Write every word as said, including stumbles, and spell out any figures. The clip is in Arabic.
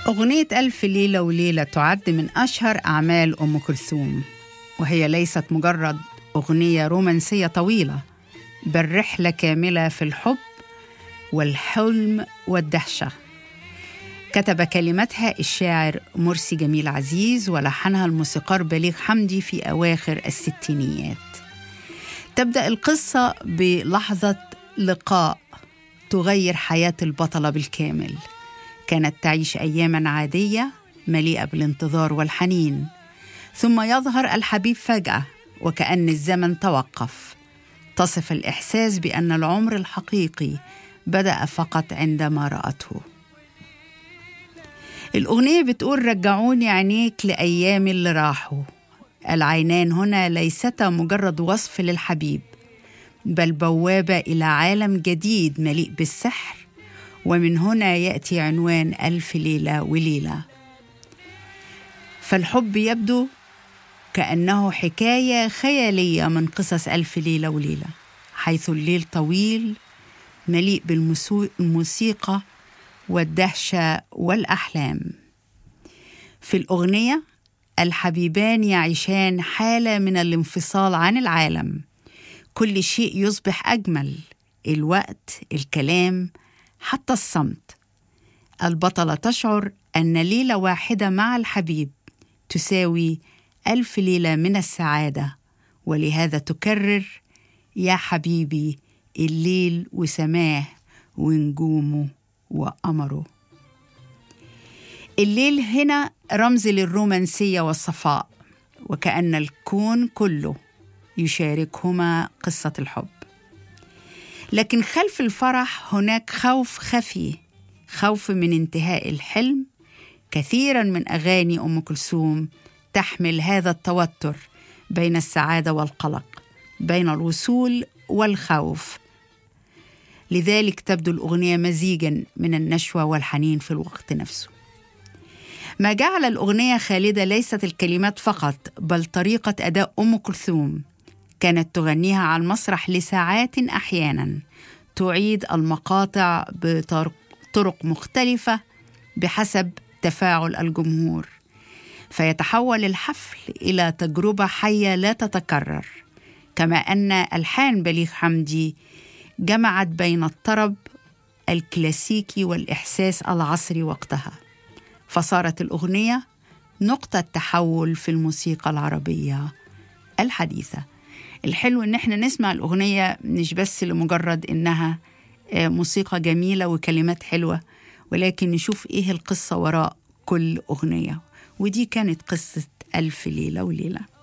أغنية ألف ليلة وليلة تعد من أشهر أعمال أم كلثوم، وهي ليست مجرد أغنية رومانسية طويلة، بل رحلة كاملة في الحب والحلم والدهشة. كتب كلماتها الشاعر مرسي جميل عزيز، ولحنها الموسيقار بليغ حمدي في أواخر الستينيات. تبدأ القصة بلحظة لقاء تغير حياة البطلة بالكامل. كانت تعيش أياماً عادية مليئة بالانتظار والحنين، ثم يظهر الحبيب فجأة وكأن الزمن توقف. تصف الإحساس بأن العمر الحقيقي بدأ فقط عندما رأته. الأغنية بتقول: رجعوني عينيك لأيام اللي راحوا. العينان هنا ليستا مجرد وصف للحبيب، بل بوابة إلى عالم جديد مليء بالسحر، ومن هنا يأتي عنوان ألف ليلة وليلة. فالحب يبدو كأنه حكاية خيالية من قصص ألف ليلة وليلة، حيث الليل طويل مليء بالموسيقى والدهشة والأحلام. في الأغنية الحبيبان يعيشان حالة من الانفصال عن العالم، كل شيء يصبح أجمل، الوقت، الكلام، حتى الصمت. البطلة تشعر أن ليلة واحدة مع الحبيب تساوي ألف ليلة من السعادة، ولهذا تكرر: يا حبيبي الليل وسماه ونجومه وقمره. الليل هنا رمز للرومانسية والصفاء، وكأن الكون كله يشاركهما قصة الحب. لكن خلف الفرح هناك خوف خفي، خوف من انتهاء الحلم. كثيراً من أغاني أم كلثوم تحمل هذا التوتر بين السعادة والقلق، بين الوصول والخوف. لذلك تبدو الأغنية مزيجاً من النشوة والحنين في الوقت نفسه. ما جعل الأغنية خالدة ليست الكلمات فقط، بل طريقة أداء أم كلثوم. كانت تغنيها على المسرح لساعات، أحياناً تعيد المقاطع بطرق مختلفة بحسب تفاعل الجمهور، فيتحول الحفل إلى تجربة حية لا تتكرر. كما أن ألحان بليغ حمدي جمعت بين الطرب الكلاسيكي والإحساس العصري وقتها، فصارت الأغنية نقطة تحول في الموسيقى العربية الحديثة. الحلو إن احنا نسمع الأغنية مش بس لمجرد إنها موسيقى جميلة وكلمات حلوة، ولكن نشوف إيه القصة وراء كل أغنية. ودي كانت قصة ألف ليلة وليلة.